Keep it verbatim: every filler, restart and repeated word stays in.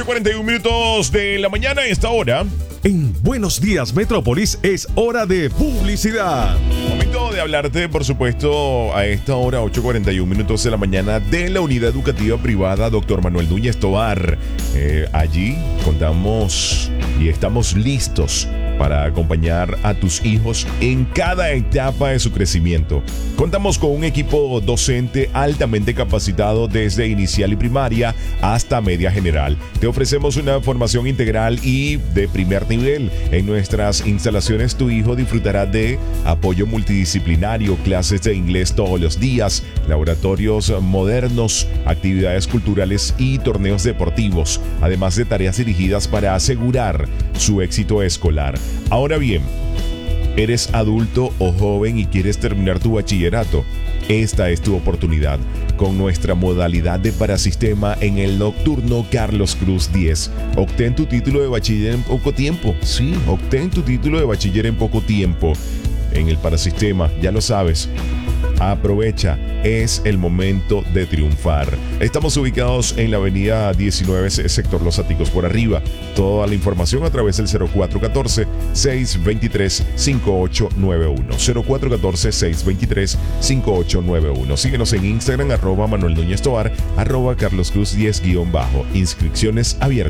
ocho cuarenta y uno minutos de la mañana a esta hora. En Buenos Días Metrópolis es hora de publicidad. Momento de hablarte, por supuesto, a esta hora, ocho cuarenta y uno minutos de la mañana, de la Unidad Educativa Privada Doctor Manuel Núñez Tovar. Eh, allí contamos y estamos listos para acompañar a tus hijos en cada etapa de su crecimiento. Contamos con un equipo docente altamente capacitado desde inicial y primaria hasta media general. Te ofrecemos una formación integral y de primer nivel. En nuestras instalaciones tu hijo disfrutará de apoyo multidisciplinario, clases de inglés todos los días, laboratorios modernos, actividades culturales y torneos deportivos, además de tareas dirigidas para asegurar su éxito escolar. Ahora bien, ¿eres adulto o joven y quieres terminar tu bachillerato? Esta es tu oportunidad con nuestra modalidad de parasistema en el nocturno Carlos Cruz diez. Obtén tu título de bachiller en poco tiempo. Sí, obtén tu título de bachiller en poco tiempo en el parasistema, ya lo sabes. Aprovecha, es el momento de triunfar. Estamos ubicados en la avenida diecinueve, sector Los Áticos por arriba. Toda la información a través del cero cuatro uno cuatro, seis dos tres, cinco ocho nueve uno. cero cuatro uno cuatro, seis dos tres, cinco ocho nueve uno. Síguenos en Instagram, arroba Manuel Núñez Tovar, arroba Carlos Cruz diez guión bajo. Inscripciones abiertas.